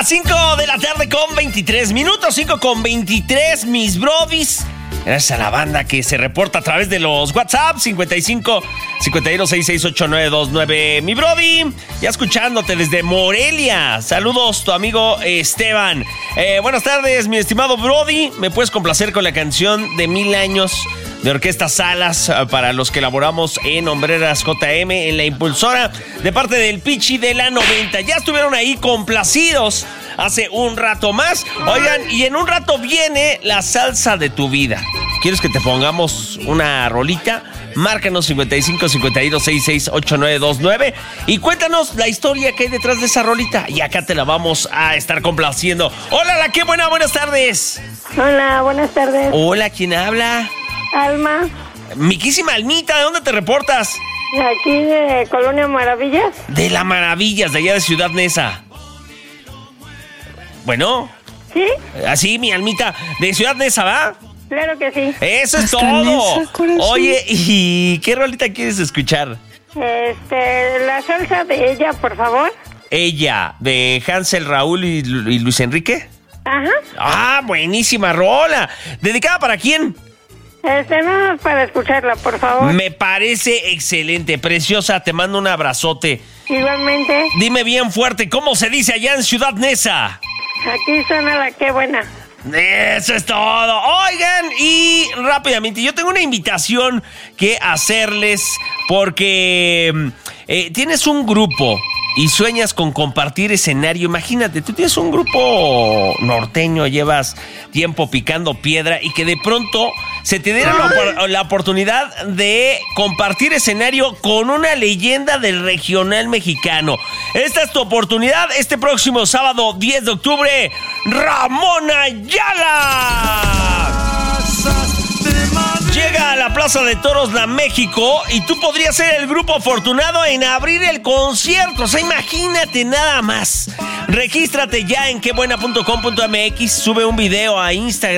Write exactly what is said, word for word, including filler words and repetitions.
las cinco de la tarde con veintitrés minutos, cinco con veintitrés, mis brodis. Gracias a la banda que se reporta a través de los WhatsApp cincuenta y cinco, cincuenta y dos, sesenta y seis, ochenta y nueve veintinueve. Mi brody, ya escuchándote desde Morelia. Saludos, tu amigo Esteban. Eh, buenas tardes, mi estimado brody. ¿Me puedes complacer con la canción de Mil Años de Orquesta Salas para los que elaboramos en Hombreras J M en La Impulsora, de parte del Pichi de la noventa? Ya estuvieron ahí complacidos hace un rato más. Oigan, y en un rato viene la salsa de tu vida. ¿Quieres que te pongamos una rolita? Márcanos cincuenta y cinco, cincuenta y dos, sesenta y seis, ochenta y nueve veintinueve y cuéntanos la historia que hay detrás de esa rolita. Y acá te la vamos a estar complaciendo. Hola, la qué buena, buenas tardes. Hola, buenas tardes. Hola, ¿quién habla? Alma. Miquísima Almita, ¿de dónde te reportas? De aquí de Colonia Maravillas. De la Maravillas, de allá de Ciudad Neza. Bueno. ¿Sí? Así, mi Almita, de Ciudad Neza, ¿va? Claro que sí. Eso es Hasta todo. Neza, corazón. Oye, ¿y qué rolita quieres escuchar? Este, la salsa de ella, por favor. Ella, de Hansel, Raúl y, Lu- y Luis Enrique. Ajá. Ah, buenísima rola. ¿Dedicada para quién? Este, no, para escucharla, por favor. Me parece excelente, preciosa. Te mando un abrazote. Igualmente, Dime bien fuerte, ¿cómo se dice allá en Ciudad Neza? aquí suena la que buena. Eso es todo. Oigan, y rápidamente, yo tengo una invitación que hacerles porque eh, tienes un grupo y sueñas con compartir escenario. Imagínate, tú tienes un grupo norteño, llevas tiempo picando piedra y que de pronto se te diera la, opor- la oportunidad de compartir escenario con una leyenda del regional mexicano. Esta es tu oportunidad este próximo sábado diez de octubre, Ramón Ayala. Llega a la Plaza de Toros La México y tú podrías ser el grupo afortunado en abrir el concierto. O sea, imagínate nada más. Regístrate ya en quebuena punto com punto m x, sube un video a Instagram.